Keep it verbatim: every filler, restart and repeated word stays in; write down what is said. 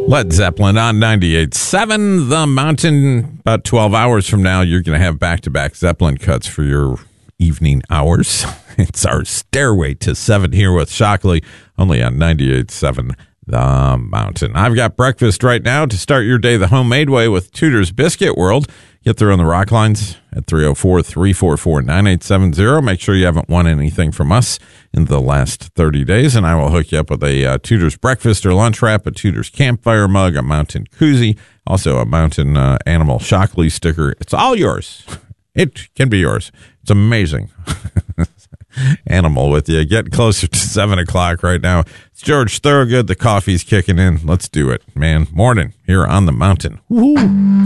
Led Zeppelin on ninety-eight point seven The Mountain. About twelve hours from now, you're going to have back-to-back Zeppelin cuts for your evening hours. It's our Stairway to Seven here with Shockley, only on ninety-eight point seven The Mountain. I've got breakfast right now to start your day the homemade way with Tudor's Biscuit World. Get there on the rock lines at three oh four, three four four, nine eight seven zero. Make sure you haven't won anything from us in the last thirty days, and I will hook you up with a uh, Tudor's breakfast or lunch wrap, a Tudor's campfire mug, a mountain koozie, also a mountain uh, animal Shockley sticker. It's all yours. It can be yours. It's amazing. Animal with you. Get closer to seven o'clock right now. It's George Thorogood. The coffee's kicking in. Let's do it, man. Morning here on the mountain. Woo-hoo.